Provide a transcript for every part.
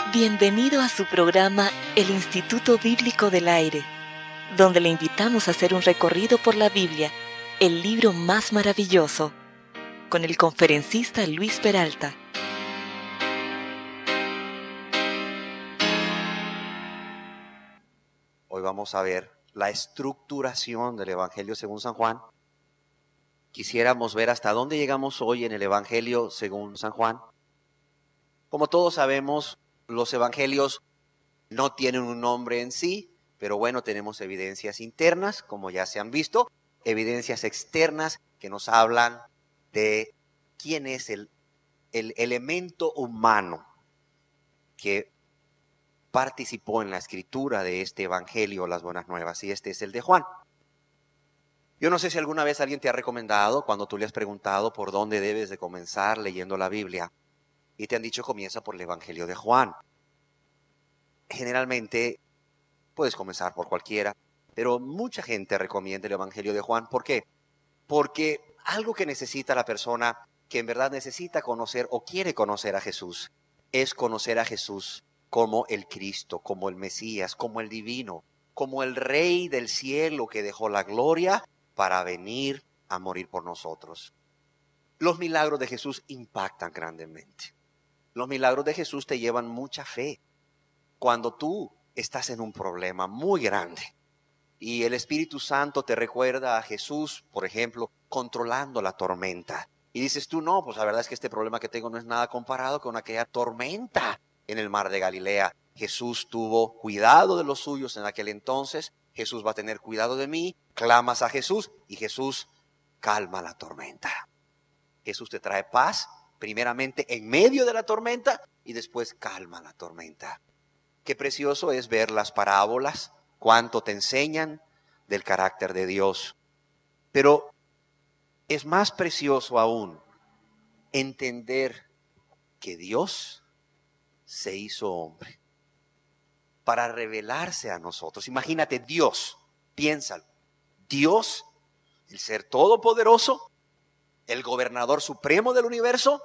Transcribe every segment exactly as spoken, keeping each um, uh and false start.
Bienvenido a su programa El Instituto Bíblico del Aire, donde le invitamos a hacer un recorrido por la Biblia, el libro más maravilloso, con el conferencista Luis Peralta. Hoy vamos a ver la estructuración del Evangelio según San Juan. Quisiéramos ver hasta dónde llegamos hoy en el Evangelio según San Juan. Como todos sabemos, los evangelios no tienen un nombre en sí, pero bueno, tenemos evidencias internas, como ya se han visto, evidencias externas que nos hablan de quién es el, el elemento humano que participó en la escritura de este evangelio, las buenas nuevas, y este es el de Juan. Yo no sé si alguna vez alguien te ha recomendado, cuando tú le has preguntado por dónde debes de comenzar leyendo la Biblia, y te han dicho comienza por el Evangelio de Juan. Generalmente puedes comenzar por cualquiera, pero mucha gente recomienda el Evangelio de Juan. ¿Por qué? Porque algo que necesita la persona que en verdad necesita conocer o quiere conocer a Jesús, es conocer a Jesús como el Cristo, como el Mesías, como el divino, como el Rey del cielo que dejó la gloria para venir a morir por nosotros. Los milagros de Jesús impactan grandemente. Los milagros de Jesús te llevan mucha fe. Cuando tú estás en un problema muy grande y el Espíritu Santo te recuerda a Jesús, por ejemplo, controlando la tormenta. Y dices tú, no, pues la verdad es que este problema que tengo no es nada comparado con aquella tormenta en el mar de Galilea. Jesús tuvo cuidado de los suyos en aquel entonces. Jesús va a tener cuidado de mí. Clamas a Jesús y Jesús calma la tormenta. Jesús te trae paz, primeramente en medio de la tormenta y después calma la tormenta. Qué precioso es ver las parábolas, cuánto te enseñan del carácter de Dios. Pero es más precioso aún entender que Dios se hizo hombre para revelarse a nosotros. Imagínate, Dios, piénsalo, Dios, el ser todopoderoso, el gobernador supremo del universo,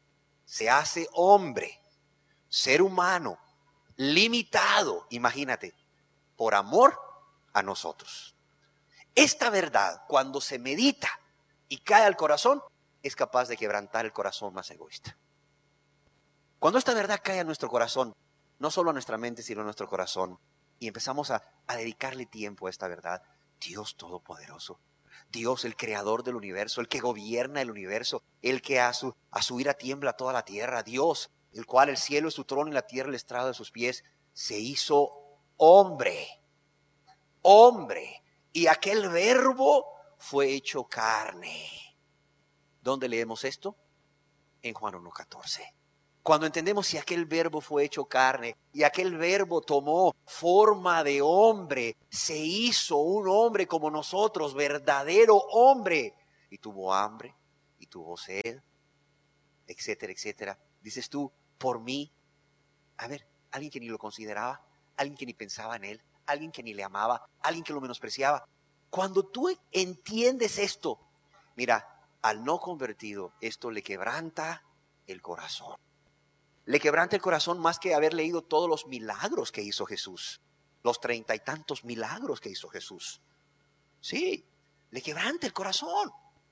se hace hombre, ser humano, limitado, imagínate, por amor a nosotros. Esta verdad, cuando se medita y cae al corazón, es capaz de quebrantar el corazón más egoísta. Cuando esta verdad cae a nuestro corazón, no solo a nuestra mente, sino a nuestro corazón, y empezamos a, a dedicarle tiempo a esta verdad, Dios Todopoderoso, Dios el creador del universo, el que gobierna el universo, el que a su, a su ira tiembla toda la tierra, Dios, el cual el cielo es su trono y la tierra el estrado de sus pies, se hizo hombre, hombre, y aquel verbo fue hecho carne. ¿Dónde leemos esto? En Juan uno catorce. Cuando entendemos si aquel verbo fue hecho carne y aquel verbo tomó forma de hombre, se hizo un hombre como nosotros, verdadero hombre, y tuvo hambre, y tuvo sed, etcétera, etcétera. Dices tú, por mí, a ver, alguien que ni lo consideraba, alguien que ni pensaba en él, alguien que ni le amaba, alguien que lo menospreciaba. Cuando tú entiendes esto, mira, al no convertido, esto le quebranta el corazón. Le quebranta el corazón más que haber leído todos los milagros que hizo Jesús. Los treinta y tantos milagros que hizo Jesús. Sí, le quebranta el corazón.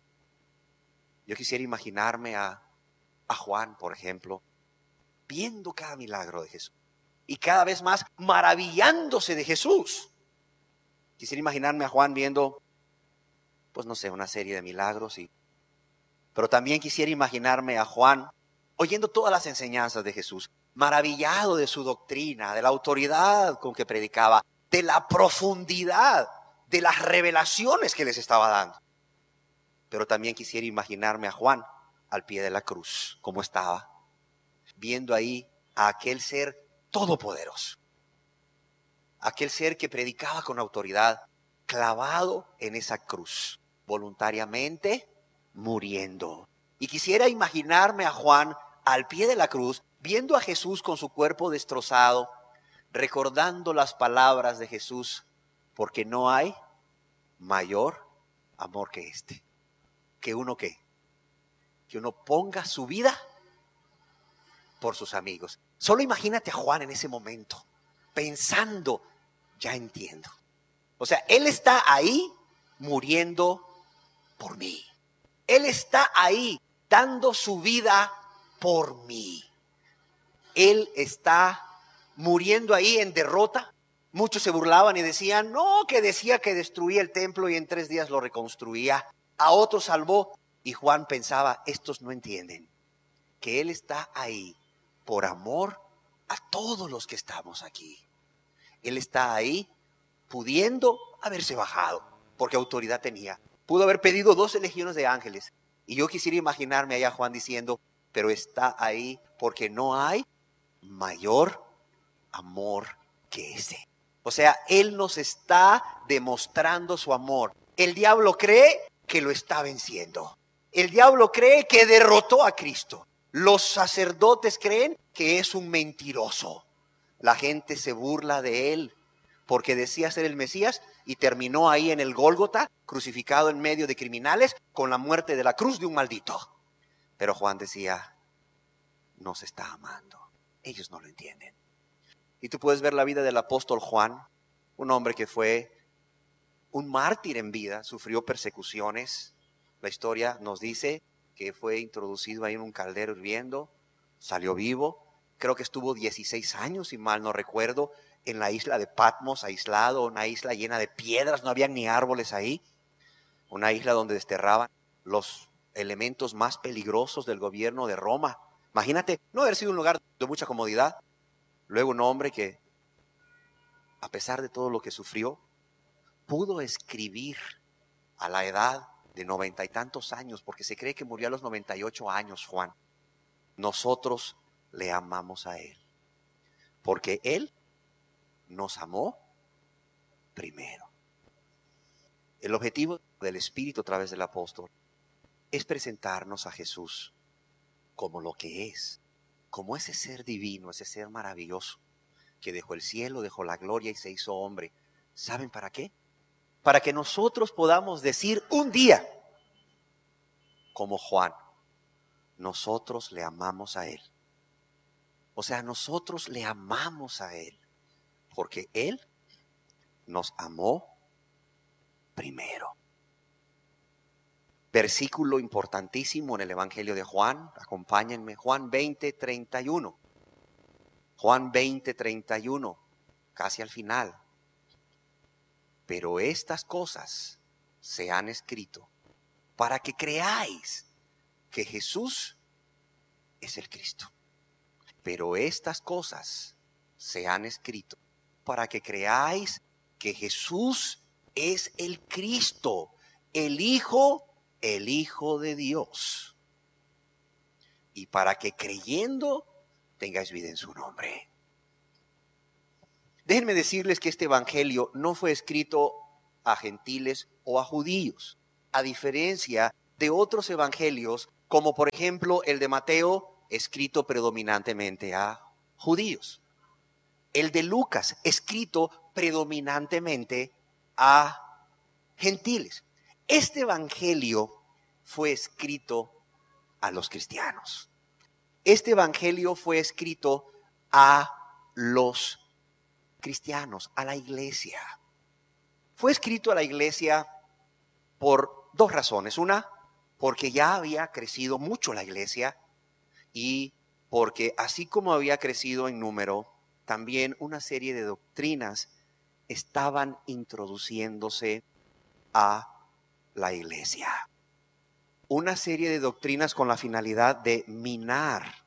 Yo quisiera imaginarme a, a Juan, por ejemplo, viendo cada milagro de Jesús. Y cada vez más maravillándose de Jesús. Quisiera imaginarme a Juan viendo, pues no sé, una serie de milagros. Y, pero también quisiera imaginarme a Juan oyendo todas las enseñanzas de Jesús, maravillado de su doctrina, de la autoridad con que predicaba, de la profundidad de las revelaciones que les estaba dando. Pero también quisiera imaginarme a Juan al pie de la cruz, como estaba, viendo ahí a aquel ser todopoderoso, aquel ser que predicaba con autoridad, clavado en esa cruz, voluntariamente muriendo. Y quisiera imaginarme a Juan al pie de la cruz, viendo a Jesús con su cuerpo destrozado, recordando las palabras de Jesús, porque no hay mayor amor que este. Que uno qué, que uno ponga su vida por sus amigos. Solo imagínate a Juan en ese momento, pensando, ya entiendo. O sea, él está ahí muriendo por mí. Él está ahí dando su vida por mí. Él está muriendo ahí en derrota. Muchos se burlaban y decían, no, que decía que destruía el templo y en tres días lo reconstruía. A otros salvó. Y Juan pensaba, estos no entienden que Él está ahí por amor a todos los que estamos aquí. Él está ahí pudiendo haberse bajado, porque autoridad tenía. Pudo haber pedido doce legiones de ángeles. Y yo quisiera imaginarme allá a Juan diciendo, pero está ahí porque no hay mayor amor que ese. O sea, Él nos está demostrando su amor. El diablo cree que lo está venciendo. El diablo cree que derrotó a Cristo. Los sacerdotes creen que es un mentiroso. La gente se burla de Él porque decía ser el Mesías y terminó ahí en el Gólgota, crucificado en medio de criminales, con la muerte de la cruz de un maldito. Pero Juan decía, nos está amando. Ellos no lo entienden. Y tú puedes ver la vida del apóstol Juan, un hombre que fue un mártir en vida, sufrió persecuciones. La historia nos dice que fue introducido ahí en un caldero hirviendo, salió vivo. Creo que estuvo dieciséis años, si mal no recuerdo, en la isla de Patmos, aislado, una isla llena de piedras, no había ni árboles ahí. Una isla donde desterraban los elementos más peligrosos del gobierno de Roma. Imagínate, no haber sido un lugar de mucha comodidad. Luego un hombre que, a pesar de todo lo que sufrió, pudo escribir a la edad de noventa y tantos años, porque se cree que murió a los noventa y ocho años, Juan. Nosotros le amamos a Él, porque Él nos amó primero. El objetivo del Espíritu a través del apóstol es presentarnos a Jesús como lo que es, como ese ser divino, ese ser maravilloso, que dejó el cielo, dejó la gloria y se hizo hombre. ¿Saben para qué? Para que nosotros podamos decir un día, como Juan, nosotros le amamos a Él. O sea, nosotros le amamos a Él, porque Él nos amó primero. Versículo importantísimo en el Evangelio de Juan, acompáñenme, Juan veinte, treinta y uno. Juan veinte, treinta y uno, casi al final. Pero estas cosas se han escrito para que creáis que Jesús es el Cristo. Pero estas cosas se han escrito para que creáis que Jesús es el Cristo, el Hijo, el Hijo de Dios. Y para que creyendo tengáis vida en su nombre. Déjenme decirles que este evangelio no fue escrito a gentiles o a judíos, a diferencia de otros evangelios, como por ejemplo el de Mateo, escrito predominantemente a judíos. El de Lucas, escrito predominantemente a gentiles. Este evangelio fue escrito a los cristianos. Este evangelio fue escrito a los cristianos, a la iglesia. Fue escrito a la iglesia por dos razones. Una, porque ya había crecido mucho la iglesia y porque así como había crecido en número, también una serie de doctrinas estaban introduciéndose a la iglesia. Una serie de doctrinas con la finalidad de minar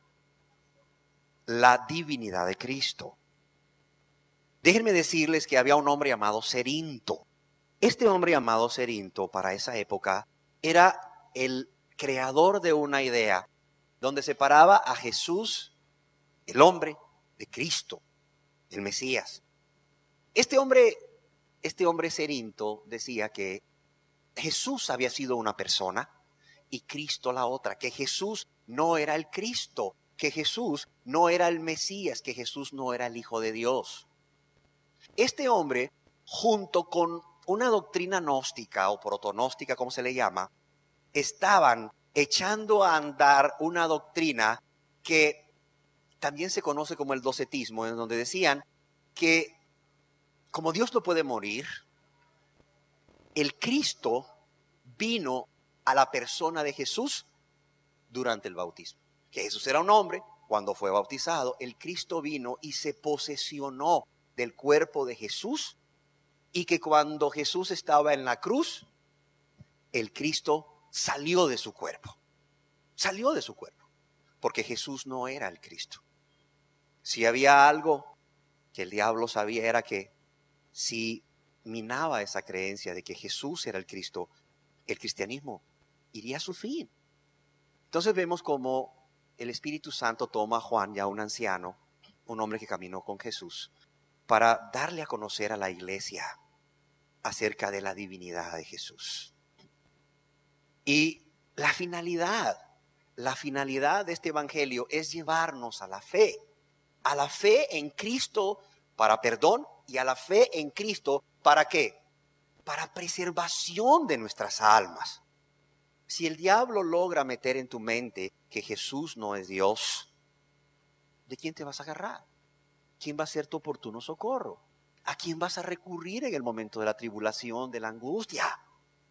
la divinidad de Cristo. Déjenme decirles que había un hombre llamado Cerinto. Este hombre llamado Cerinto para esa época era el creador de una idea donde separaba a Jesús, el hombre, de Cristo, el Mesías. Este hombre, este hombre Cerinto decía que Jesús había sido una persona y Cristo la otra, que Jesús no era el Cristo, que Jesús no era el Mesías, que Jesús no era el Hijo de Dios. Este hombre, junto con una doctrina gnóstica o protonóstica, como se le llama, estaban echando a andar una doctrina que también se conoce como el docetismo, en donde decían que como Dios no puede morir, el Cristo vino a la persona de Jesús durante el bautismo. Que Jesús era un hombre, cuando fue bautizado, el Cristo vino y se posesionó del cuerpo de Jesús, y que cuando Jesús estaba en la cruz, el Cristo salió de su cuerpo. Salió de su cuerpo, porque Jesús no era el Cristo. Si había algo que el diablo sabía, era que si minaba esa creencia de que Jesús era el Cristo, el cristianismo iría a su fin. Entonces vemos cómo el Espíritu Santo toma a Juan, ya un anciano, un hombre que caminó con Jesús, para darle a conocer a la iglesia acerca de la divinidad de Jesús. Y la finalidad, la finalidad de este evangelio es llevarnos a la fe, a la fe en Cristo para perdón y a la fe en Cristo ¿para qué? Para preservación de nuestras almas. Si el diablo logra meter en tu mente que Jesús no es Dios, ¿de quién te vas a agarrar? ¿Quién va a ser tu oportuno socorro? ¿A quién vas a recurrir en el momento de la tribulación, de la angustia?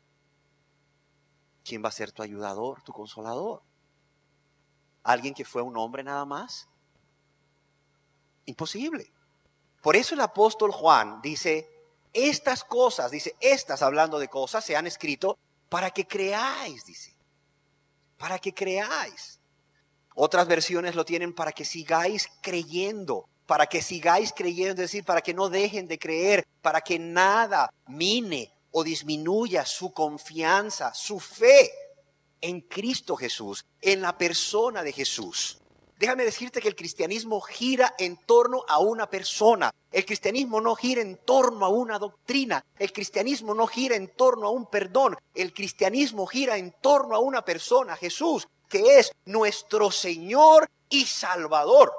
¿Quién va a ser tu ayudador, tu consolador? ¿Alguien que fue un hombre nada más? Imposible. Por eso el apóstol Juan dice, estas cosas, dice, estas hablando de cosas, se han escrito para que creáis, dice. Para que creáis. Otras versiones lo tienen para que sigáis creyendo. Para que sigáis creyendo, es decir, para que no dejen de creer. Para que nada mine o disminuya su confianza, su fe en Cristo Jesús, en la persona de Jesús. Déjame decirte que el cristianismo gira en torno a una persona. El cristianismo no gira en torno a una doctrina. El cristianismo no gira en torno a un perdón. El cristianismo gira en torno a una persona, Jesús, que es nuestro Señor y Salvador.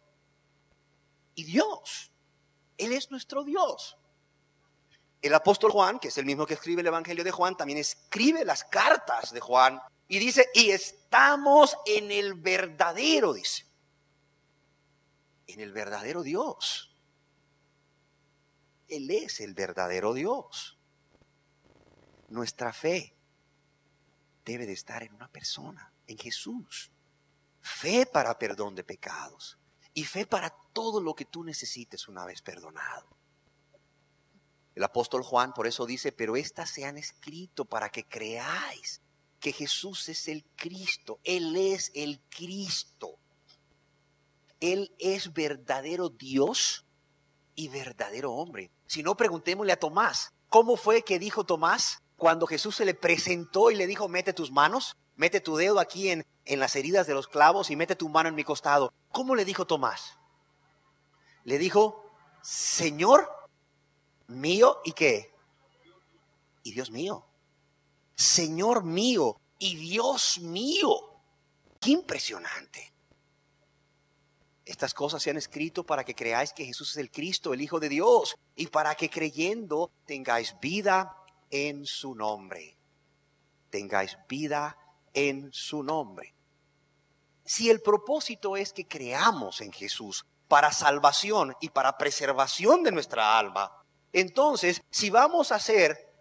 Y Dios, Él es nuestro Dios. El apóstol Juan, que es el mismo que escribe el Evangelio de Juan, también escribe las cartas de Juan y dice, y estamos en el verdadero, dice, en el verdadero Dios. Él es el verdadero Dios. Nuestra fe debe de estar en una persona, en Jesús. Fe para perdón de pecados y fe para todo lo que tú necesites una vez perdonado. El apóstol Juan por eso dice, pero estas se han escrito para que creáis que Jesús es el Cristo. Él es el Cristo. Él es verdadero Dios y verdadero hombre. Si no, preguntémosle a Tomás, ¿cómo fue que dijo Tomás cuando Jesús se le presentó y le dijo, mete tus manos, mete tu dedo aquí en, en las heridas de los clavos y mete tu mano en mi costado? ¿Cómo le dijo Tomás? Le dijo, Señor mío, ¿y qué? Y Dios mío. Señor mío y Dios mío. ¡Qué impresionante! Estas cosas se han escrito para que creáis que Jesús es el Cristo, el Hijo de Dios, y para que creyendo tengáis vida en su nombre. Tengáis vida en su nombre. Si el propósito es que creamos en Jesús para salvación y para preservación de nuestra alma, entonces si vamos a hacer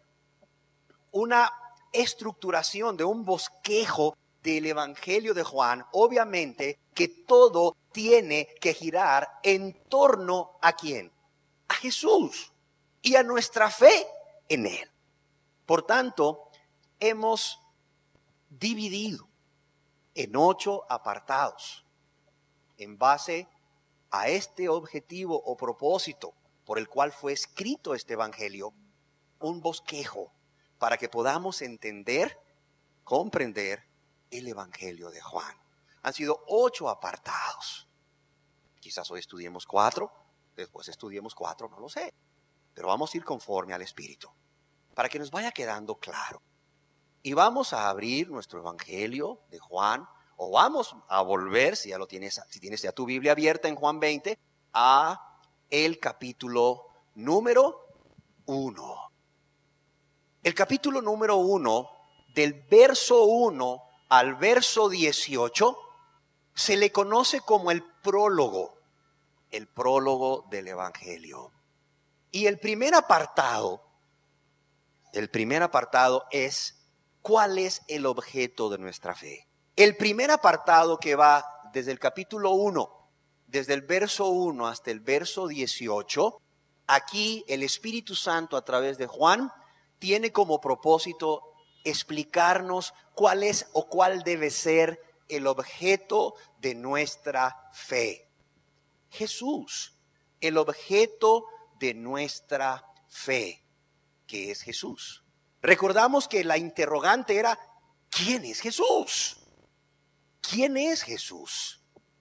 una estructuración de un bosquejo del Evangelio de Juan, obviamente que todo tiene que girar en torno ¿a quién? A Jesús y a nuestra fe en Él. Por tanto, hemos dividido en ocho apartados en base a este objetivo o propósito por el cual fue escrito este Evangelio, un bosquejo para que podamos entender, comprender el Evangelio de Juan. Han sido ocho apartados. Quizás hoy estudiemos cuatro, después estudiemos cuatro, no lo sé. Pero vamos a ir conforme al Espíritu, para que nos vaya quedando claro. Y vamos a abrir nuestro Evangelio de Juan, o vamos a volver, si ya lo tienes, si tienes ya tu Biblia abierta en Juan veinte, a el capítulo número uno. El capítulo número uno, del verso uno al verso dieciocho, se le conoce como el prólogo, el prólogo del Evangelio. Y el primer apartado, el primer apartado es, ¿cuál es el objeto de nuestra fe? El primer apartado que va desde el capítulo uno, desde el verso uno hasta el verso dieciocho, aquí el Espíritu Santo a través de Juan tiene como propósito explicarnos cuál es o cuál debe ser el objeto de nuestra fe. Jesús, el objeto de nuestra fe, que es Jesús. Recordamos que la interrogante era, ¿quién es Jesús? ¿Quién es Jesús?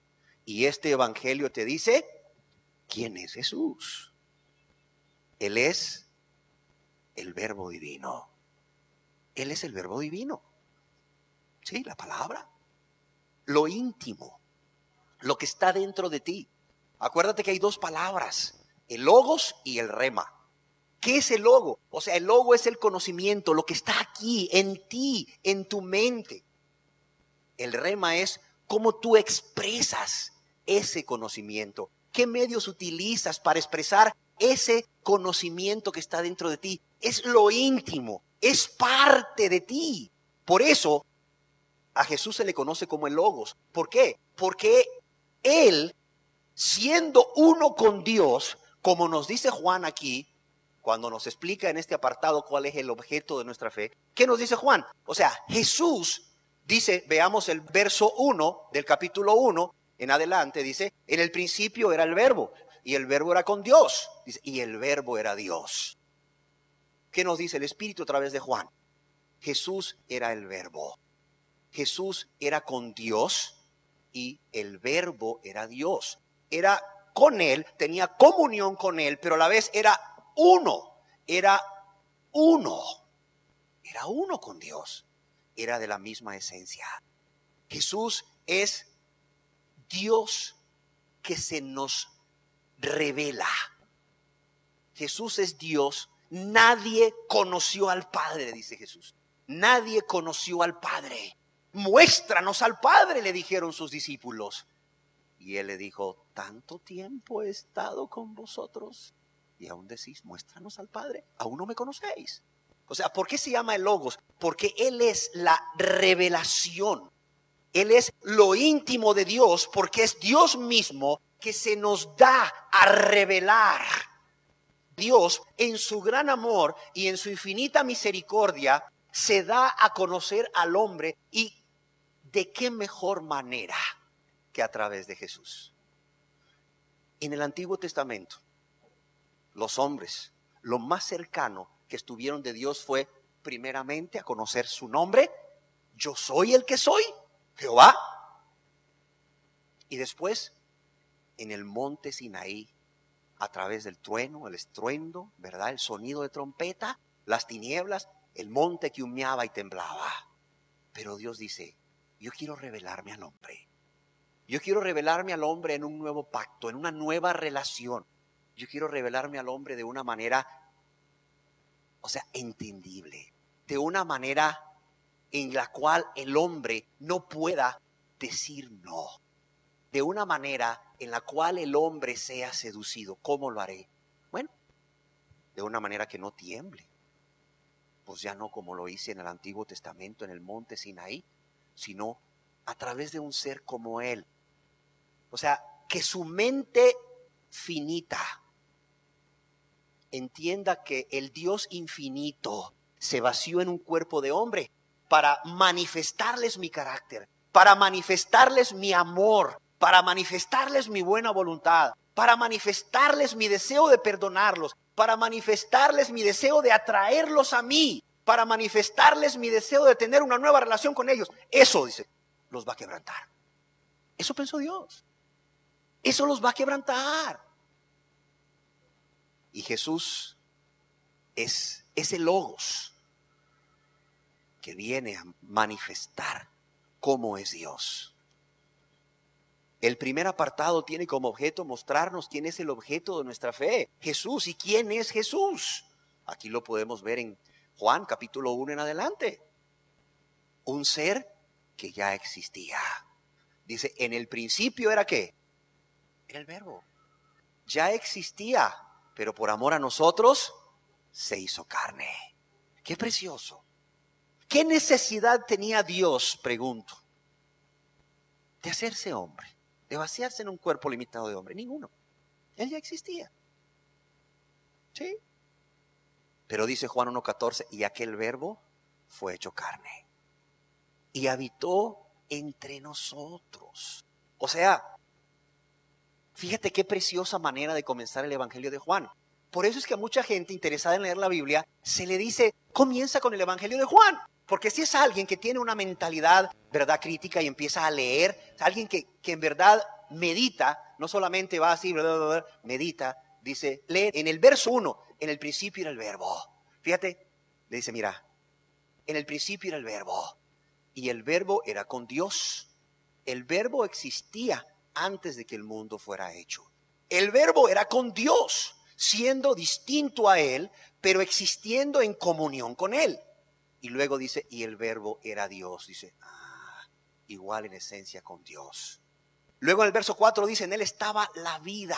Y este evangelio te dice, ¿quién es Jesús? Él es el Verbo divino. Él es el Verbo divino. Sí, la palabra. Lo íntimo. Lo que está dentro de ti. Acuérdate que hay dos palabras. El logos y el rema. ¿Qué es el logo? O sea, el logo es el conocimiento. Lo que está aquí, en ti, en tu mente. El rema es cómo tú expresas ese conocimiento. ¿Qué medios utilizas para expresar ese conocimiento que está dentro de ti? Es lo íntimo, es parte de ti. Por eso a Jesús se le conoce como el Logos. ¿Por qué? Porque Él, siendo uno con Dios, como nos dice Juan aquí, cuando nos explica en este apartado cuál es el objeto de nuestra fe, ¿qué nos dice Juan? O sea, Jesús dice, veamos el verso uno del capítulo uno en adelante, dice, en el principio era el verbo, y el verbo era con Dios, dice, y el verbo era Dios. ¿Qué nos dice el Espíritu a través de Juan? Jesús era el verbo. Jesús era con Dios y el verbo era Dios. Era con Él, tenía comunión con Él, pero a la vez era uno, era uno, era uno con Dios, era de la misma esencia. Jesús es Dios que se nos revela. Jesús es Dios. Nadie conoció al Padre, dice Jesús. Nadie conoció al Padre. Muéstranos al Padre, le dijeron sus discípulos. Y Él le dijo, tanto tiempo he estado con vosotros y aún decís, muéstranos al Padre. Aún no me conocéis. O sea, ¿por qué se llama el Logos? Porque Él es la revelación. Él es lo íntimo de Dios, porque es Dios mismo que se nos da a revelar. Dios, en su gran amor y en su infinita misericordia, se da a conocer al hombre. ¿Y de qué mejor manera que a través de Jesús? En el Antiguo Testamento, los hombres, lo más cercano que estuvieron de Dios fue primeramente a conocer su nombre. Yo soy el que soy, Jehová. Y después, en el monte Sinaí, a través del trueno, el estruendo, ¿verdad? El sonido de trompeta, las tinieblas, el monte que humeaba y temblaba. Pero Dios dice, yo quiero revelarme al hombre. Yo quiero revelarme al hombre en un nuevo pacto, en una nueva relación. Yo quiero revelarme al hombre de una manera, o sea, entendible. De una manera en la cual el hombre no pueda decir no. De una manera en la cual el hombre sea seducido. ¿Cómo lo haré? Bueno, de una manera que no tiemble. Pues ya no como lo hice en el Antiguo Testamento, en el monte Sinaí, sino a través de un ser como Él. O sea, que su mente finita entienda que el Dios infinito se vació en un cuerpo de hombre para manifestarles mi carácter, para manifestarles mi amor, para manifestarles mi buena voluntad, para manifestarles mi deseo de perdonarlos, para manifestarles mi deseo de atraerlos a mí, para manifestarles mi deseo de tener una nueva relación con ellos. Eso, dice, los va a quebrantar. Eso pensó Dios. Eso los va a quebrantar. Y Jesús es ese Logos que viene a manifestar cómo es Dios. El primer apartado tiene como objeto mostrarnos quién es el objeto de nuestra fe. Jesús. ¿Y quién es Jesús? Aquí lo podemos ver en Juan capítulo uno en adelante. Un ser que ya existía. Dice, en el principio era ¿qué? Era el verbo. Ya existía, pero por amor a nosotros se hizo carne. Qué precioso. ¿Qué necesidad tenía Dios, pregunto, de hacerse hombre, de vaciarse en un cuerpo limitado de hombre? Ninguno. Él ya existía. ¿Sí? Pero dice Juan uno catorce, y aquel verbo fue hecho carne y habitó entre nosotros. O sea, fíjate qué preciosa manera de comenzar el Evangelio de Juan. Por eso es que a mucha gente interesada en leer la Biblia se le dice, comienza con el Evangelio de Juan. Porque si es alguien que tiene una mentalidad, verdad, crítica y empieza a leer, alguien que, que en verdad medita, no solamente va así, bla, bla, bla, medita, dice, lee en el verso uno, en el principio era el verbo. Fíjate, le dice, mira, en el principio era el verbo. Y el verbo era con Dios. El verbo existía antes de que el mundo fuera hecho. El verbo era con Dios, siendo distinto a Él, pero existiendo en comunión con Él. Y luego dice, y el verbo era Dios. Dice, ah, igual en esencia con Dios. Luego en el verso cuatro dice, en Él estaba la vida.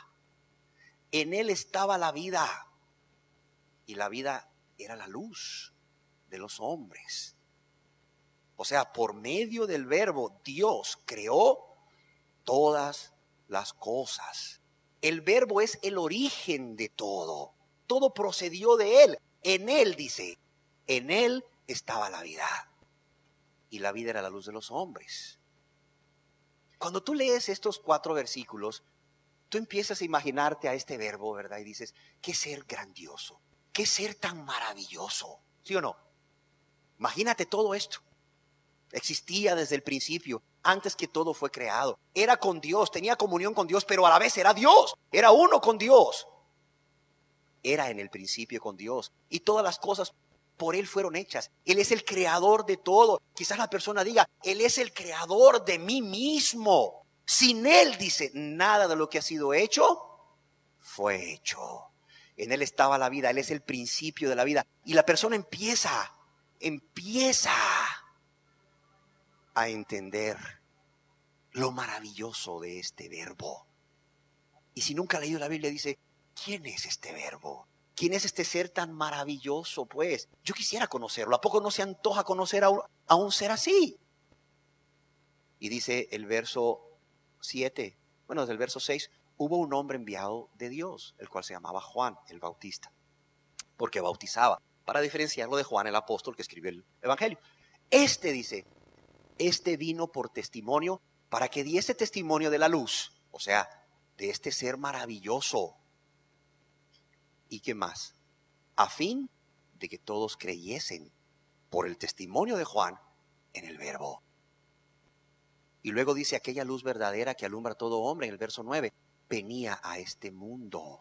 En Él estaba la vida. Y la vida era la luz de los hombres. O sea, por medio del verbo, Dios creó todas las cosas. El verbo es el origen de todo. Todo procedió de Él. En Él, dice, en Él estaba la vida. Y la vida era la luz de los hombres. Cuando tú lees estos cuatro versículos, tú empiezas a imaginarte a este verbo, ¿verdad? Y dices, qué ser grandioso, qué ser tan maravilloso. ¿Sí o no? Imagínate todo esto. Existía desde el principio, antes que todo fue creado. Era con Dios, tenía comunión con Dios, pero a la vez era Dios. Era uno con Dios. Era en el principio con Dios. Y todas las cosas por Él fueron hechas. Él es el creador de todo. Quizás la persona diga, Él es el creador de mí mismo. Sin Él, dice, nada de lo que ha sido hecho fue hecho. En Él estaba la vida. Él es el principio de la vida. Y la persona empieza, empieza a entender lo maravilloso de este verbo. Y si nunca ha leído la Biblia, dice, ¿quién es este verbo? ¿Quién es este ser tan maravilloso? Pues yo quisiera conocerlo. ¿A poco no se antoja conocer a un, a un ser así? Y dice el verso siete, bueno, desde el verso seis, hubo un hombre enviado de Dios, el cual se llamaba Juan el Bautista, porque bautizaba, para diferenciarlo de Juan el apóstol que escribió el Evangelio. Este, dice, este vino por testimonio, para que diese testimonio de la luz, o sea, de este ser maravilloso. ¿Y qué más? A fin de que todos creyesen por el testimonio de Juan en el verbo. Y luego dice, aquella luz verdadera que alumbra a todo hombre, en el verso nueve, venía a este mundo.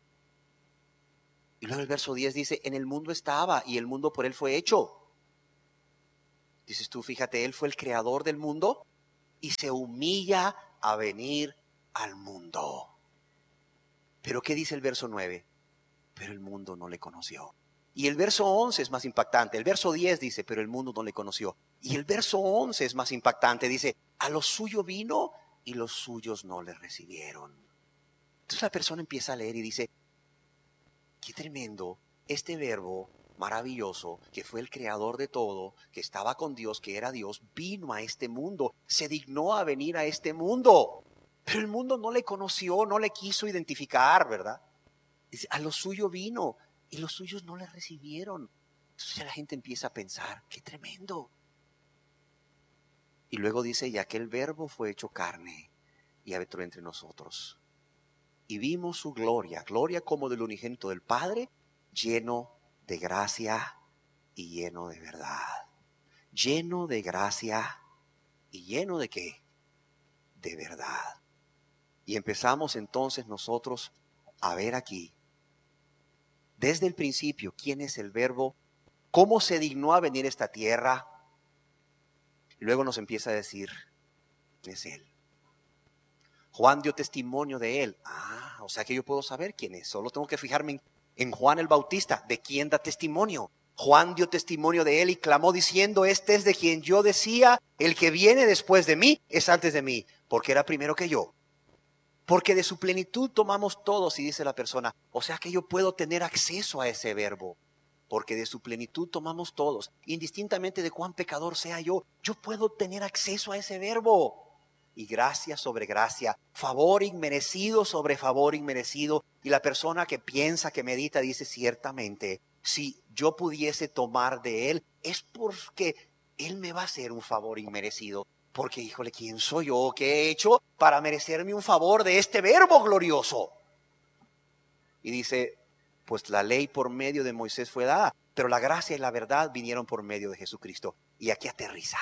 Y luego el verso diez dice, en el mundo estaba y el mundo por Él fue hecho. Dices tú, fíjate, Él fue el creador del mundo y se humilla a venir al mundo. Pero ¿qué dice el verso nueve? Pero el mundo no le conoció. Y el verso once es más impactante. El verso diez dice, pero el mundo no le conoció. Y el verso once es más impactante. Dice, a lo suyo vino y los suyos no le recibieron. Entonces la persona empieza a leer y dice, qué tremendo este verbo maravilloso, que fue el creador de todo, que estaba con Dios, que era Dios, vino a este mundo, se dignó a venir a este mundo. Pero el mundo no le conoció, no le quiso identificar, ¿verdad? Dice, a lo suyo vino y los suyos no le recibieron. Entonces la gente empieza a pensar, qué tremendo. Y luego dice, y aquel verbo fue hecho carne y habitó entre nosotros. Y vimos su gloria, gloria como del unigénito del Padre, lleno de gracia y lleno de verdad. Lleno de gracia y lleno de ¿qué? De verdad. Y empezamos entonces nosotros a ver aquí, desde el principio, quién es el verbo, cómo se dignó a venir a esta tierra. Y luego nos empieza a decir, ¿quién es Él? Juan dio testimonio de Él. Ah, o sea que yo puedo saber quién es. Solo tengo que fijarme en, en Juan el Bautista. ¿De quién da testimonio? Juan dio testimonio de Él y clamó diciendo, este es de quien yo decía, el que viene después de mí es antes de mí, porque era primero que yo. Porque de su plenitud tomamos todos, y dice la persona, o sea que yo puedo tener acceso a ese verbo. Porque de su plenitud tomamos todos, indistintamente de cuán pecador sea yo, yo puedo tener acceso a ese verbo. Y gracia sobre gracia, favor inmerecido sobre favor inmerecido. Y la persona que piensa, que medita, dice, ciertamente, si yo pudiese tomar de Él, es porque Él me va a hacer un favor inmerecido. Porque, híjole, ¿quién soy yo? ¿Qué he hecho para merecerme un favor de este verbo glorioso? Y dice, pues la ley por medio de Moisés fue dada, pero la gracia y la verdad vinieron por medio de Jesucristo. Y aquí aterriza.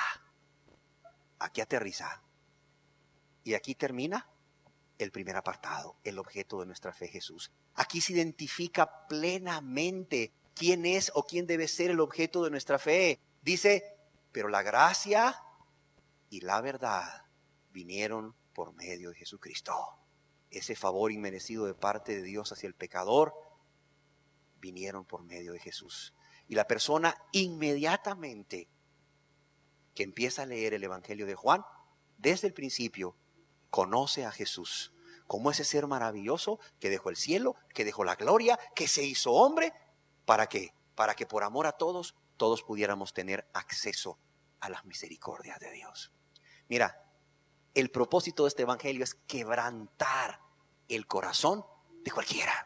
Aquí aterriza. Y aquí termina el primer apartado, el objeto de nuestra fe, Jesús. Aquí se identifica plenamente quién es o quién debe ser el objeto de nuestra fe. Dice, pero la gracia y la verdad vinieron por medio de Jesucristo. Ese favor inmerecido de parte de Dios hacia el pecador vinieron por medio de Jesús. Y la persona inmediatamente que empieza a leer el Evangelio de Juan, desde el principio, conoce a Jesús como ese ser maravilloso que dejó el cielo, que dejó la gloria, que se hizo hombre. ¿Para qué? Para que por amor a todos, todos pudiéramos tener acceso a las misericordias de Dios. Mira, el propósito de este Evangelio es quebrantar el corazón de cualquiera.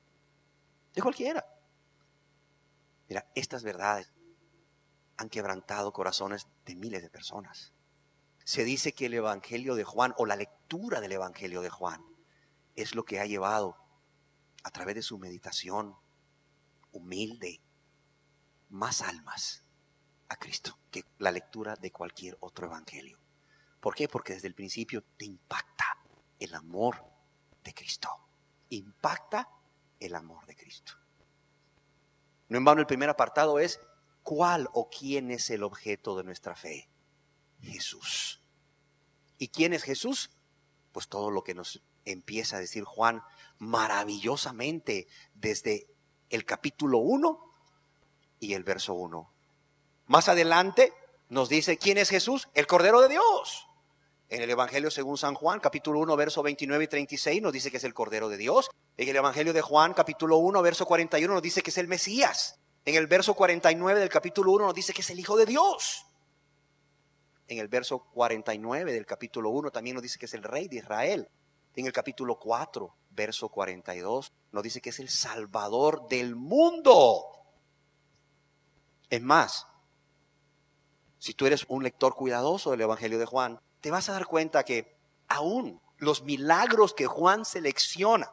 De cualquiera. Mira, estas verdades han quebrantado corazones de miles de personas. Se dice que el Evangelio de Juan, o la lectura del Evangelio de Juan, es lo que ha llevado a través de su meditación humilde más almas a Cristo que la lectura de cualquier otro evangelio. ¿Por qué? Porque desde el principio te impacta el amor de Cristo. Impacta el amor de Cristo. No en vano el primer apartado es ¿cuál o quién es el objeto de nuestra fe? Jesús. ¿Y quién es Jesús? Pues todo lo que nos empieza a decir Juan maravillosamente desde el capítulo uno y el verso uno. Más adelante nos dice ¿quién es Jesús? El Cordero de Dios. En el Evangelio según San Juan, capítulo uno, verso veintinueve y treinta y seis, nos dice que es el Cordero de Dios. En el Evangelio de Juan, capítulo uno, verso cuarenta y uno, nos dice que es el Mesías. En el verso cuarenta y nueve del capítulo uno nos dice que es el Hijo de Dios. En el verso cuarenta y nueve del capítulo uno también nos dice que es el Rey de Israel. En el capítulo cuatro, verso cuarenta y dos, nos dice que es el Salvador del mundo. Es más, si tú eres un lector cuidadoso del Evangelio de Juan, te vas a dar cuenta que aún los milagros que Juan selecciona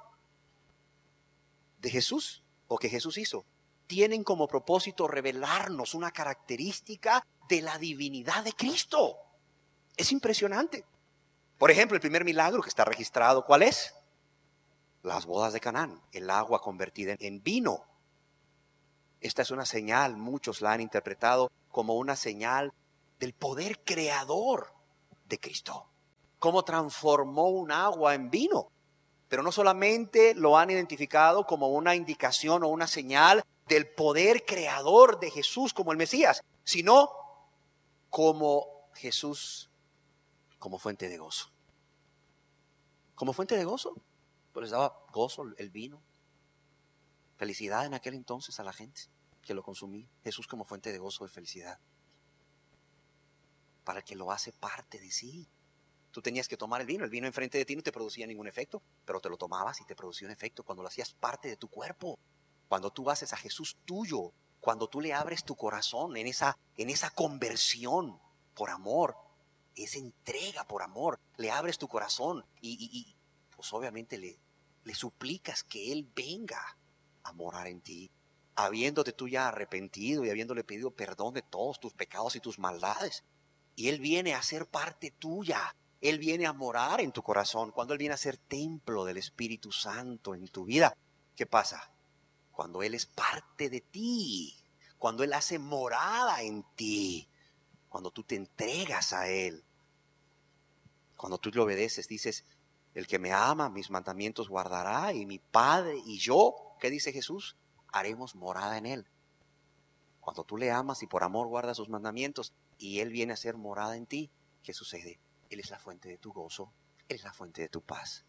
de Jesús o que Jesús hizo, tienen como propósito revelarnos una característica de la divinidad de Cristo. Es impresionante. Por ejemplo, el primer milagro que está registrado, ¿cuál es? Las bodas de Canaán, el agua convertida en vino. Esta es una señal, muchos la han interpretado como una señal del poder creador de Cristo. Cómo transformó un agua en vino. Pero no solamente lo han identificado como una indicación o una señal del poder creador de Jesús como el Mesías, sino como Jesús como fuente de gozo. Como fuente de gozo, pues les daba gozo el vino. Felicidad en aquel entonces a la gente que lo consumía. Jesús como fuente de gozo, de felicidad. Para el que lo hace parte de sí. Tú tenías que tomar el vino, el vino enfrente de ti no te producía ningún efecto, pero te lo tomabas y te producía un efecto cuando lo hacías parte de tu cuerpo. Cuando tú haces a Jesús tuyo, cuando tú le abres tu corazón en esa, en esa conversión por amor, esa entrega por amor, le abres tu corazón y, y, y pues obviamente le, le suplicas que Él venga a morar en ti, habiéndote tú ya arrepentido y habiéndole pedido perdón de todos tus pecados y tus maldades. Y Él viene a ser parte tuya. Él viene a morar en tu corazón. Cuando Él viene a ser templo del Espíritu Santo en tu vida, ¿qué pasa? Cuando Él es parte de ti, cuando Él hace morada en ti, cuando tú te entregas a Él, cuando tú le obedeces, dices, el que me ama, mis mandamientos guardará, y mi Padre y yo, ¿qué dice Jesús? Haremos morada en Él. Cuando tú le amas y por amor guardas sus mandamientos y Él viene a ser morada en ti, ¿qué sucede? Él es la fuente de tu gozo, Él es la fuente de tu paz.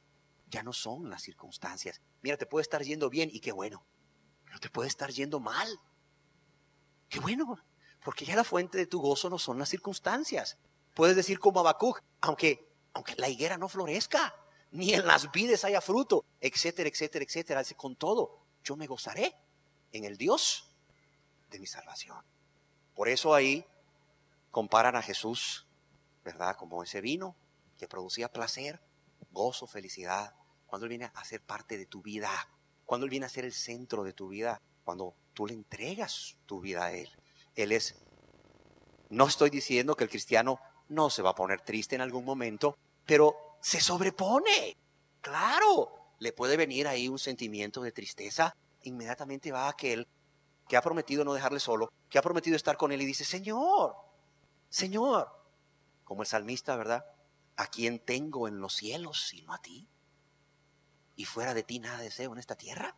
ya no son las circunstancias. Mira, te puede estar yendo bien y qué bueno, pero te puede estar yendo mal. Qué bueno, porque ya la fuente de tu gozo no son las circunstancias. Puedes decir como Habacuc, aunque, aunque la higuera no florezca, ni en las vides haya fruto, etcétera, etcétera, etcétera. Dice, con todo, yo me gozaré en el Dios de mi salvación. Por eso ahí comparan a Jesús, ¿verdad? Como ese vino que producía placer, gozo, felicidad. Cuando Él viene a ser parte de tu vida, cuando Él viene a ser el centro de tu vida, cuando tú le entregas tu vida a Él. Él es, no estoy diciendo que el cristiano no se va a poner triste en algún momento, pero se sobrepone. Claro, le puede venir ahí un sentimiento de tristeza. Inmediatamente va aquel que ha prometido no dejarle solo, que ha prometido estar con Él y dice, Señor, Señor, como el salmista, ¿verdad? ¿A quién tengo en los cielos sino a ti? Y fuera de ti nada deseo en esta tierra.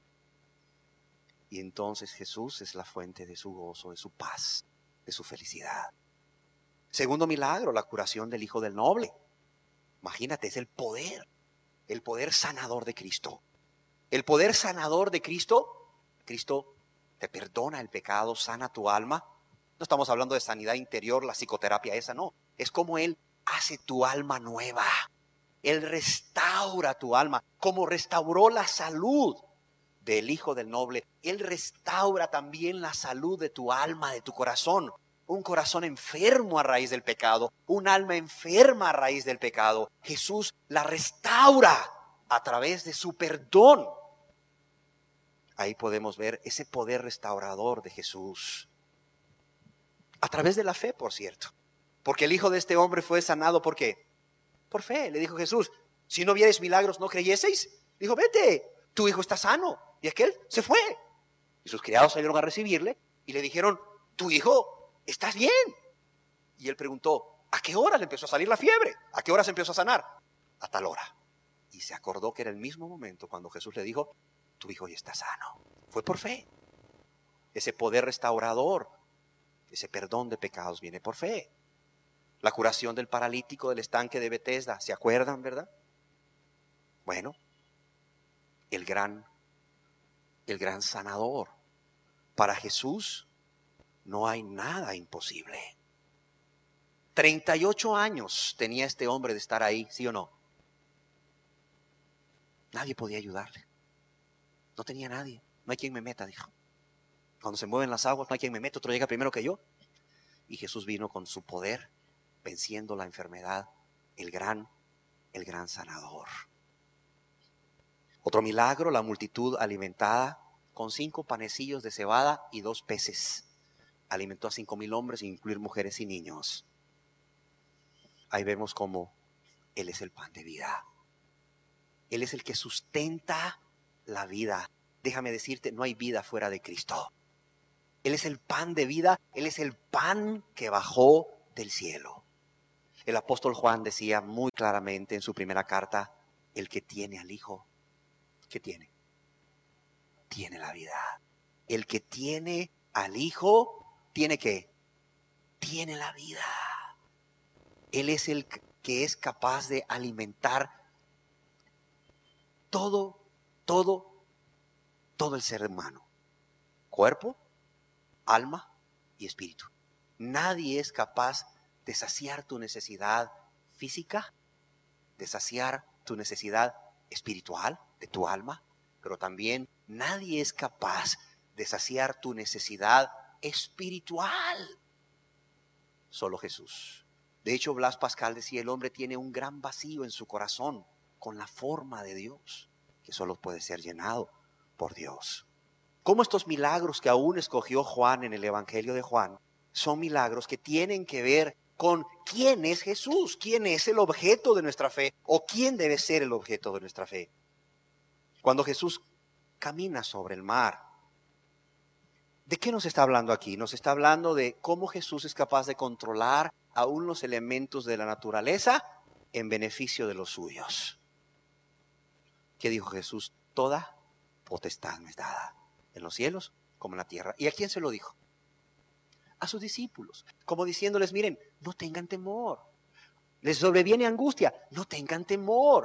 Y entonces Jesús es la fuente de su gozo, de su paz, de su felicidad. Segundo milagro, la curación del hijo del noble. Imagínate, es el poder, el poder sanador de Cristo. El poder sanador de Cristo, Cristo te perdona el pecado, sana tu alma. No estamos hablando de sanidad interior, la psicoterapia esa, no. Es como Él hace tu alma nueva. Él restaura tu alma, como restauró la salud del hijo del noble. Él restaura también la salud de tu alma, de tu corazón. Un corazón enfermo a raíz del pecado, un alma enferma a raíz del pecado. Jesús la restaura a través de su perdón. Ahí podemos ver ese poder restaurador de Jesús. A través de la fe, por cierto. Porque el hijo de este hombre fue sanado, ¿por qué? Por fe. Le dijo Jesús, si no vierais milagros, ¿no creyeseis? Dijo, vete, tu hijo está sano. Y aquel se fue. Y sus criados salieron a recibirle y le dijeron, tu hijo, ¿estás bien? Y él preguntó, ¿a qué hora le empezó a salir la fiebre? ¿A qué hora se empezó a sanar? A tal hora. Y se acordó que era el mismo momento cuando Jesús le dijo, tu hijo ya está sano. Fue por fe. Ese poder restaurador, ese perdón de pecados viene por fe. La curación del paralítico del estanque de Betesda, ¿se acuerdan, verdad? Bueno, el gran, el gran sanador. Para Jesús no hay nada imposible. treinta y ocho años tenía este hombre de estar ahí, ¿sí o no? Nadie podía ayudarle. No tenía nadie. No hay quien me meta, dijo. Cuando se mueven las aguas, no hay quien me meta, otro llega primero que yo. Y Jesús vino con su poder, venciendo la enfermedad, el gran, el gran sanador. Otro milagro, la multitud alimentada con cinco panecillos de cebada y dos peces. Alimentó a cinco mil hombres, sin incluir mujeres y niños. Ahí vemos cómo Él es el pan de vida. Él es el que sustenta la vida. Déjame decirte, no hay vida fuera de Cristo. Él es el pan de vida, Él es el pan que bajó del cielo. El apóstol Juan decía muy claramente en su primera carta, el que tiene al Hijo, ¿qué tiene? Tiene la vida. El que tiene al Hijo, ¿tiene qué? Tiene la vida. Él es el que es capaz de alimentar todo, todo, todo el ser humano. Cuerpo, alma y espíritu. Nadie es capaz de saciar tu necesidad física, de saciar tu necesidad espiritual de tu alma, pero también nadie es capaz de saciar tu necesidad espiritual. Solo Jesús. De hecho, Blas Pascal decía, el hombre tiene un gran vacío en su corazón con la forma de Dios, que solo puede ser llenado por Dios. Como estos milagros que aún escogió Juan en el Evangelio de Juan, son milagros que tienen que ver con quién es Jesús, quién es el objeto de nuestra fe o quién debe ser el objeto de nuestra fe. Cuando Jesús camina sobre el mar, ¿de qué nos está hablando aquí? Nos está hablando de cómo Jesús es capaz de controlar aún los elementos de la naturaleza en beneficio de los suyos. ¿Qué dijo Jesús? Toda potestad me es dada, en los cielos como en la tierra. ¿Y a quién se lo dijo? A sus discípulos, como diciéndoles, miren, no tengan temor. Les sobreviene angustia, no tengan temor.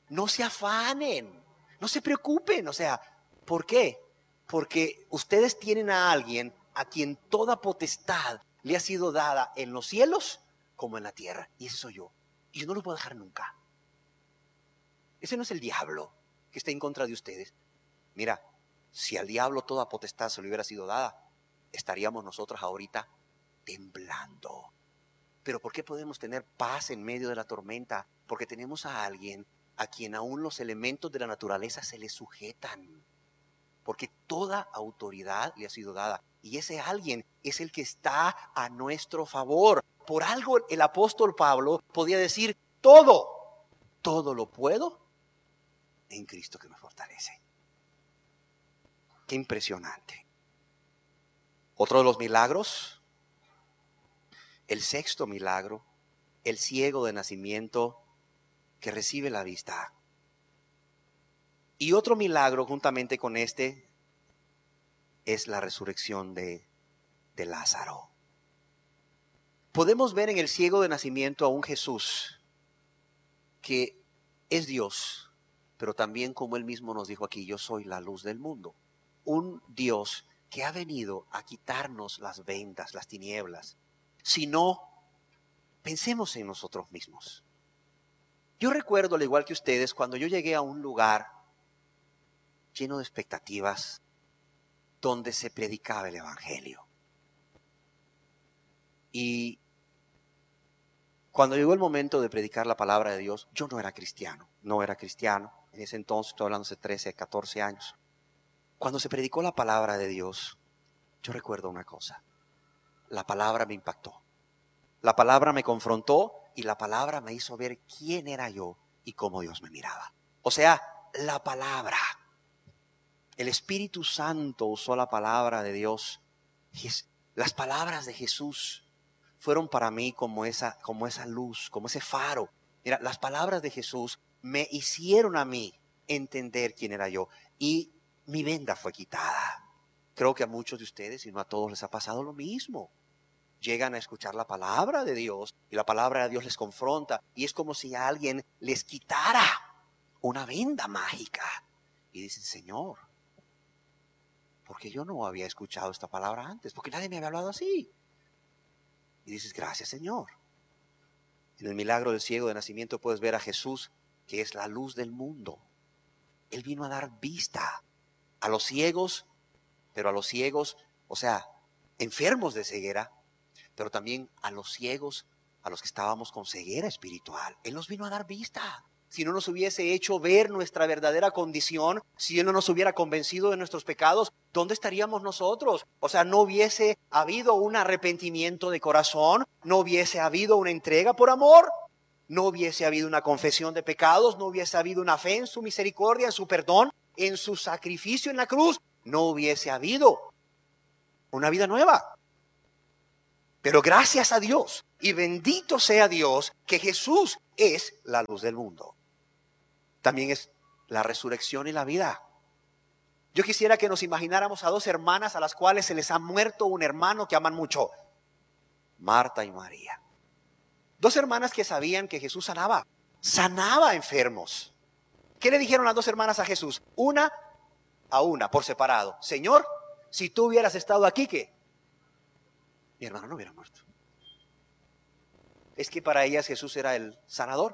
no se afanen, no se preocupen. O sea, ¿por qué? Porque ustedes tienen a alguien a quien toda potestad le ha sido dada en los cielos como en la tierra. Y ese soy yo. Y yo no lo puedo dejar nunca. Ese no es el diablo que está en contra de ustedes. Mira, si al diablo toda potestad se le hubiera sido dada, estaríamos nosotros ahorita temblando. Pero ¿por qué podemos tener paz en medio de la tormenta? Porque tenemos a alguien a quien aún los elementos de la naturaleza se le sujetan. Porque toda autoridad le ha sido dada. Y ese alguien es el que está a nuestro favor. Por algo el apóstol Pablo podía decir, todo, todo lo puedo en Cristo que me fortalece. Qué impresionante. Otro de los milagros, el sexto milagro, el ciego de nacimiento que recibe la vista. Y otro milagro juntamente con este es la resurrección de, de Lázaro. Podemos ver en el ciego de nacimiento a un Jesús que es Dios, pero también, como él mismo nos dijo aquí, yo soy la luz del mundo. Un Dios que ha venido a quitarnos las vendas, las tinieblas. Si no, pensemos en nosotros mismos. Yo recuerdo, al igual que ustedes, cuando yo llegué a un lugar lleno de expectativas, donde se predicaba el evangelio. Y cuando llegó el momento de predicar la palabra de Dios, yo no era cristiano, no era cristiano. En ese entonces, estoy hablando hace trece, catorce años. Cuando se predicó la palabra de Dios, yo recuerdo una cosa. La palabra me impactó. La palabra me confrontó y la palabra me hizo ver quién era yo y cómo Dios me miraba. O sea, la palabra. El Espíritu Santo usó la palabra de Dios. Las palabras de Jesús fueron para mí como esa, como esa luz, como ese faro. Mira, las palabras de Jesús me hicieron a mí entender quién era yo. Y mi venda fue quitada. Creo que a muchos de ustedes, y no a todos, les ha pasado lo mismo. Llegan a escuchar la palabra de Dios y la palabra de Dios les confronta. Y es como si alguien les quitara una venda mágica. Y dicen, Señor, porque yo no había escuchado esta palabra antes, porque nadie me había hablado así. Y dices, gracias Señor. En el milagro del ciego de nacimiento puedes ver a Jesús, que es la luz del mundo. Él vino a dar vista a los ciegos, pero a los ciegos, o sea, enfermos de ceguera, pero también a los ciegos, a los que estábamos con ceguera espiritual. Él nos vino a dar vista. Si no nos hubiese hecho ver nuestra verdadera condición, si Él no nos hubiera convencido de nuestros pecados, ¿dónde estaríamos nosotros? O sea, no hubiese habido un arrepentimiento de corazón, no hubiese habido una entrega por amor, no hubiese habido una confesión de pecados, no hubiese habido una fe en su misericordia, en su perdón, en su sacrificio en la cruz, no hubiese habido una vida nueva. Pero gracias a Dios y bendito sea Dios que Jesús es la luz del mundo. También es la resurrección y la vida. Yo quisiera que nos imagináramos a dos hermanas a las cuales se les ha muerto un hermano que aman mucho. Marta y María. Dos hermanas que sabían que Jesús sanaba. Sanaba enfermos. ¿Qué le dijeron las dos hermanas a Jesús? Una a una, por separado. Señor, si tú hubieras estado aquí, ¿qué? Mi hermano no hubiera muerto. Es que para ellas Jesús era el sanador.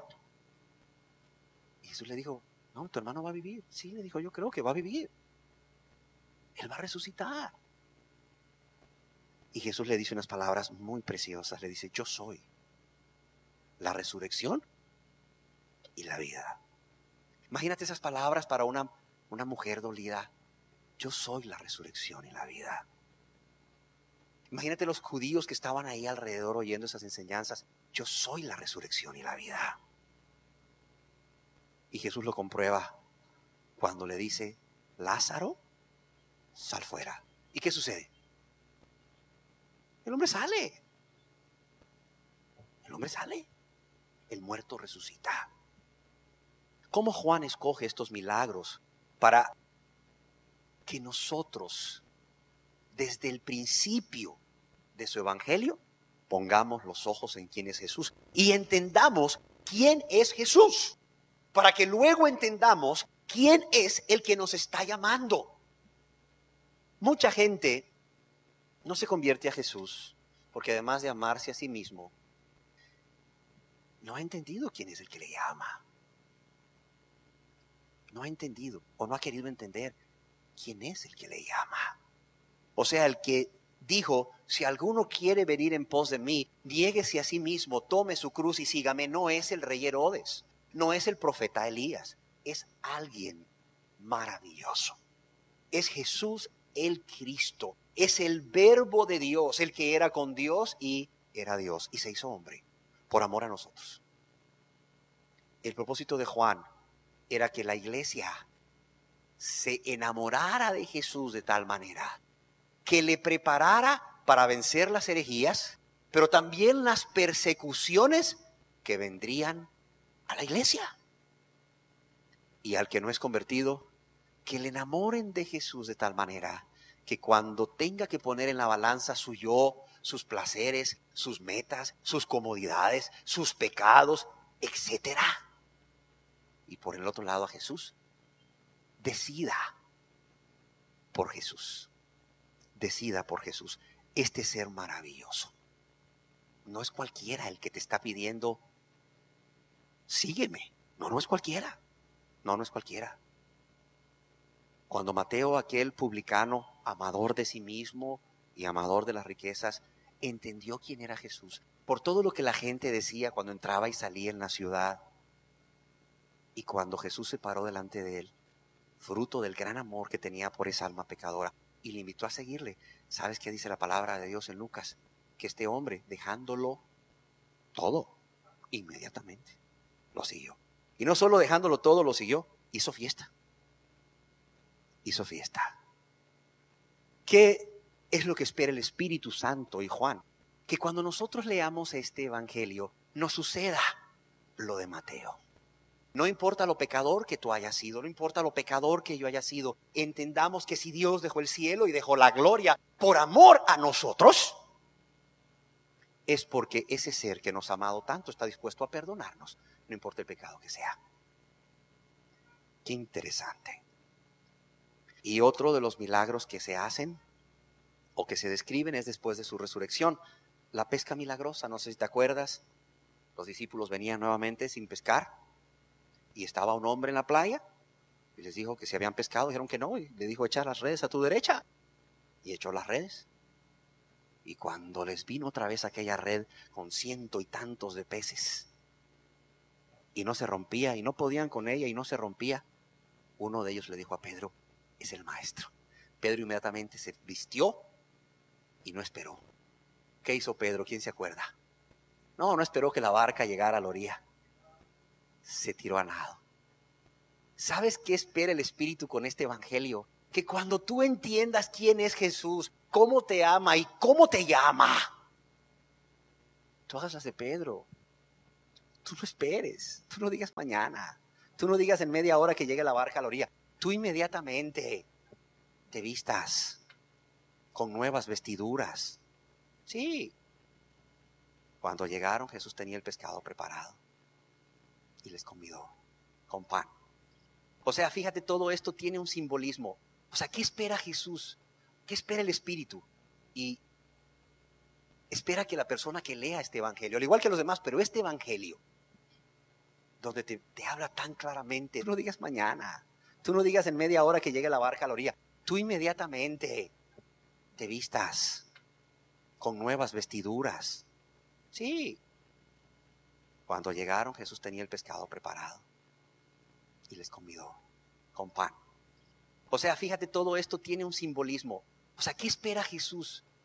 Y Jesús le dijo, no, tu hermano va a vivir. Sí, le dijo, yo creo que va a vivir. Él va a resucitar. Y Jesús le dice unas palabras muy preciosas. Le dice, yo soy la resurrección y la vida. Imagínate esas palabras para una, una mujer dolida. Yo soy la resurrección y la vida. Imagínate los judíos que estaban ahí alrededor oyendo esas enseñanzas. Yo soy la resurrección y la vida. Y Jesús lo comprueba cuando le dice, Lázaro, sal fuera. ¿Y qué sucede? El hombre sale. El hombre sale. El muerto resucita. ¿Cómo Juan escoge estos milagros para que nosotros, desde el principio de su evangelio, pongamos los ojos en quién es Jesús y entendamos quién es Jesús? para que luego entendamos quién es el que nos está llamando. Mucha gente no se convierte a Jesús porque además de amarse a sí mismo, no ha entendido quién es el que le llama. No ha entendido o no ha querido entender quién es el que le llama. O sea, el que dijo, si alguno quiere venir en pos de mí, niéguese a sí mismo, tome su cruz y sígame. No es el rey Herodes, no es el profeta Elías, es alguien maravilloso. Es Jesús el Cristo, es el verbo de Dios, el que era con Dios y era Dios y se hizo hombre por amor a nosotros. El propósito de Juan era que la iglesia se enamorara de Jesús de tal manera que le preparara para vencer las herejías, pero también las persecuciones que vendrían a la iglesia. Y al que no es convertido, que le enamoren de Jesús de tal manera que cuando tenga que poner en la balanza su yo, sus placeres, sus metas, sus comodidades, sus pecados, etcétera, y por el otro lado a Jesús, decida por Jesús. Decida por Jesús. Este ser maravilloso. No es cualquiera el que te está pidiendo, sígueme. No, no es cualquiera. No, no es cualquiera. Cuando Mateo, aquel publicano, amador de sí mismo y amador de las riquezas, entendió quién era Jesús, por todo lo que la gente decía cuando entraba y salía en la ciudad, y cuando Jesús se paró delante de él, fruto del gran amor que tenía por esa alma pecadora, y le invitó a seguirle. ¿Sabes qué dice la palabra de Dios en Lucas? Que este hombre, dejándolo todo, inmediatamente lo siguió. Y no solo dejándolo todo, lo siguió, hizo fiesta. Hizo fiesta. ¿Qué es lo que espera el Espíritu Santo y Juan? Que cuando nosotros leamos este evangelio, nos suceda lo de Mateo. No importa lo pecador que tú hayas sido, no importa lo pecador que yo haya sido, entendamos que si Dios dejó el cielo y dejó la gloria por amor a nosotros, es porque ese ser que nos ha amado tanto está dispuesto a perdonarnos, no importa el pecado que sea. Qué interesante. Y otro de los milagros que se hacen o que se describen es después de su resurrección. La pesca milagrosa, no sé si te acuerdas, los discípulos venían nuevamente sin pescar. Y estaba un hombre en la playa y les dijo que si habían pescado, dijeron que no, y le dijo, echa las redes a tu derecha, y echó las redes. Y cuando les vino otra vez aquella red con ciento y tantos de peces y no se rompía y no podían con ella y no se rompía, uno de ellos le dijo a Pedro, es el maestro. Pedro inmediatamente se vistió y no esperó. ¿Qué hizo Pedro? ¿Quién se acuerda? No, no esperó que la barca llegara a la orilla. Se tiró a nado. ¿Sabes qué espera el Espíritu con este evangelio? Que cuando tú entiendas quién es Jesús, cómo te ama y cómo te llama, tú hagas las de Pedro. Tú no esperes, tú no digas mañana, tú no digas en media hora que llegue la barca a la orilla. Tú inmediatamente te vistas con nuevas vestiduras. Sí. Cuando llegaron, Jesús tenía el pescado preparado y les convidó con pan. O sea, fíjate, todo esto tiene un simbolismo. O sea, ¿qué espera Jesús? ¿Qué espera el Espíritu? Y espera que la persona que lea este evangelio, al igual que los demás, pero este evangelio, donde te, te habla tan claramente, tú no digas mañana, tú no digas en media hora que llegue la barca a la orilla, tú inmediatamente te vistas con nuevas vestiduras. Sí. Cuando llegaron, Jesús tenía el pescado preparado y les convidó con pan. O sea, fíjate, todo esto tiene un simbolismo. O sea, ¿qué espera Jesús?